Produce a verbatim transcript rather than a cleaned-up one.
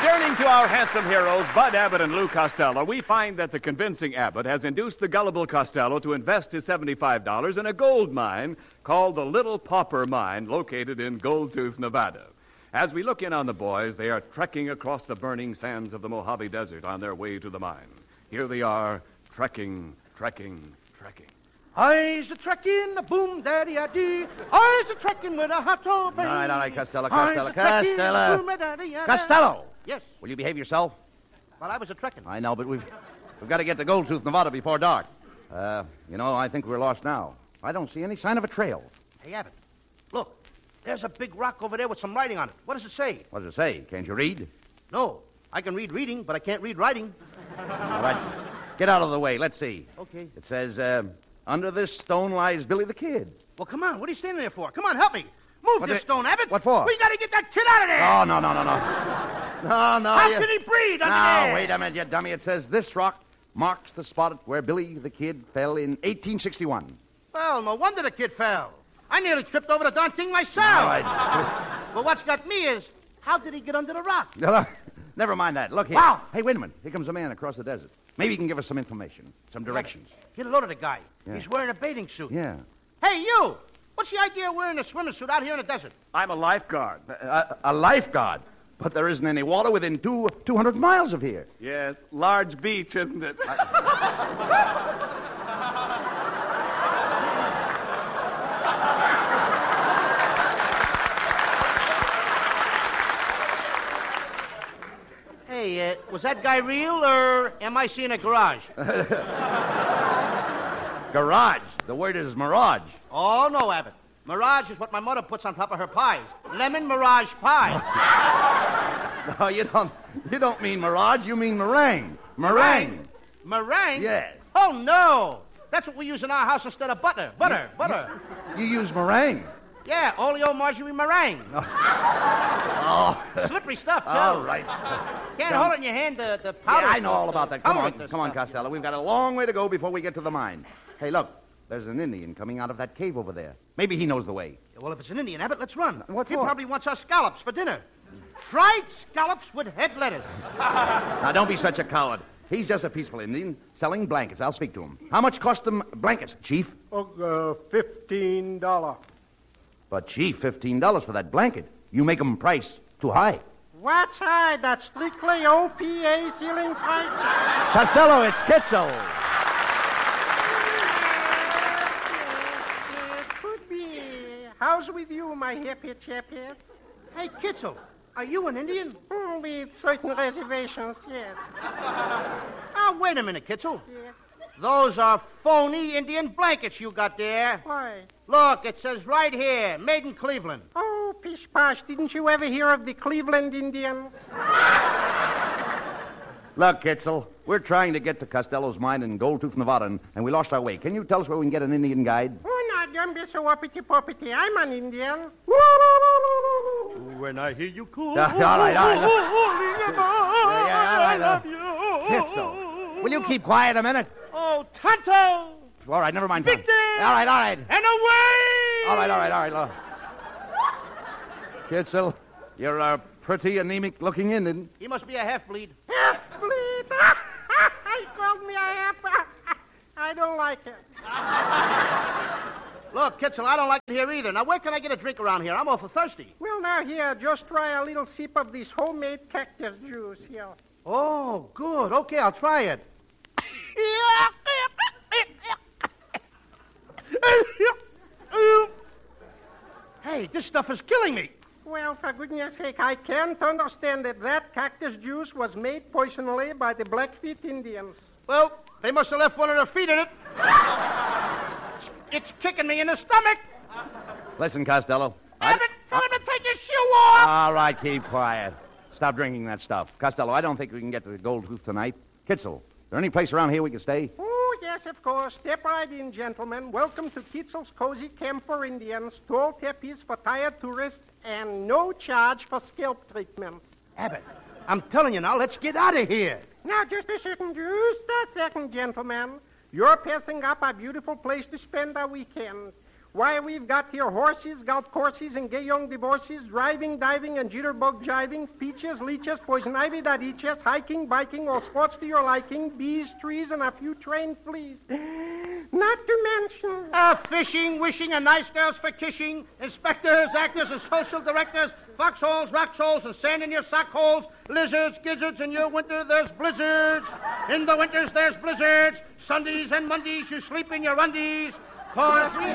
Returning to our handsome heroes, Bud Abbott and Lou Costello, we find that the convincing Abbott has induced the gullible Costello to invest his seventy-five dollars in a gold mine called the Little Pauper Mine, located in Goldtooth, Nevada. As we look in on the boys, they are trekking across the burning sands of the Mojave Desert on their way to the mine. Here they are, trekking, trekking, trekking. I's a trekking, a boom daddy a dee. I's a trekking with a hot old baby. All right, all right, Costello, Costello, I's a trekking, Costello. boom, daddy, a Costello! Yes. Will you behave yourself? Well, I was a trekking. I know, but we've we've got to get to Goldtooth, Nevada before dark. Uh, you know, I think we're lost now. I don't see any sign of a trail. Hey, Abbott, look. There's a big rock over there with some writing on it. What does it say? What does it say? Can't you read? No. I can read reading, but I can't read writing. All right. Get out of the way. Let's see. Okay. It says, uh, under this stone lies Billy the Kid. Well, come on. What are you standing there for? Come on, help me. Move What this the- stone, Abbott. what for? We got to get that kid out of there. Oh, no, no, no, no. No, no. How you... can he breathe under No, there? wait a minute, you dummy. It says, this rock marks the spot where Billy the Kid fell in eighteen sixty-one. Well, no wonder the kid fell. I nearly tripped over the darn thing myself. All right. But what's got me is, how did he get under the rock? Now, look, never mind that. Look here. Wow. Hey, wait a minute. Here comes a man across the desert. Maybe he can give us some information, some directions. Get a load of the guy. Yeah. He's wearing a bathing suit. Yeah. Hey, you! What's the idea of wearing a swimming suit out here in the desert? I'm a lifeguard. A, a lifeguard. But there isn't any water within two, 200 miles of here. Yes, large beach, isn't it? Hey, uh, was that guy real, or am I seeing a garage? Garage. The word is mirage. Oh, no, Abbott. Mirage is what my mother puts on top of her pies. Lemon mirage pie. No, you don't. You don't mean mirage. You mean meringue. Meringue. Meringue? Yes. Oh, no. That's what we use in our house instead of butter. Butter, butter. You use meringue. Yeah, oleo margarine meringue. Oh. Slippery stuff, too. All right. Can't Come. hold it in your hand, the, the Yeah, powder. I know all about that. Come Powder on, this come on, stuff. Costello. We've got a long way to go before we get to the mine. Hey, look. There's an Indian coming out of that cave over there. Maybe he knows the way. Well, if it's an Indian, Abbott, let's run. What He for? probably wants our scallops for dinner. Fried scallops with head lettuce. Now, don't be such a coward. He's just a peaceful Indian selling blankets. I'll speak to him. How much cost them blankets, Chief? Oh, uh, fifteen dollars. But, Chief, fifteen dollars for that blanket. You make 'em price too high. What's high? That's strictly O P A ceiling price. Costello, it's Kitzel. Could be. How's with you, my happy chappy? Hey, Kitzel, are you an Indian? Oh, with certain reservations, yes. Ah, wait a minute, Kitzel. Yes. Those are phony Indian blankets you got there. Why? Look, it says right here, made in Cleveland. Oh, pish posh, didn't you ever hear of the Cleveland Indians? Look, Kitzel, we're trying to get to Costello's mine in Goldtooth, Nevada, and, and we lost our way. Can you tell us where we can get an Indian guide? Oh, now, don't be so uppity-poppity. I'm an Indian. When I hear you call, Yeah, all right, all right. yeah, yeah, all right, I love uh, you. Kitzel, will you keep quiet a minute? Oh, Tonto! All right, never mind. Tom. Victor! All right, all right. And away! All right, all right, all right. Look. Kitzel, you're a pretty anemic-looking Indian. He must be a half-bleed. Half-bleed. He called me a half. I don't like it. Look, Kitzel, I don't like it here either. Now, where can I get a drink around here? I'm awful thirsty. Well, now, here, just try a little sip of this homemade cactus juice here. Oh, good. Okay, I'll try it. Hey, this stuff is killing me. Well, for goodness sake, I can't understand that that cactus juice was made personally by the Blackfeet Indians. Well, they must have left one of their feet in it. It's kicking me in the stomach. Listen, Costello. I- Abbott, tell him to take his shoe off. All right, keep quiet. Stop drinking that stuff. Costello, I don't think we can get to the Goldtooth tonight. Kitzel, is there any place around here we can stay? Oh, yes, of course. Step right in, gentlemen. Welcome to Kitzel's Cozy Camp for Indians. Tall tepees for tired tourists, and no charge for scalp treatment. Abbott, I'm telling you now, let's get out of here. Now, just a second, just a second, gentlemen. You're passing up a beautiful place to spend our weekend. Why, we've got here horses, golf courses, and gay young divorces, driving, diving, and jitterbug jiving, peaches, leeches, poison ivy that eats us, hiking, biking, all sports to your liking, bees, trees, and a few trained fleas. Not to mention... Uh, fishing, wishing, and nice girls for kissing, inspectors, actors, and social directors, foxholes, rockholes, and sand in your sock holes, lizards, gizzards, in your winter there's blizzards. In the winters there's blizzards. Sundays and Mondays you sleep in your undies. Cause we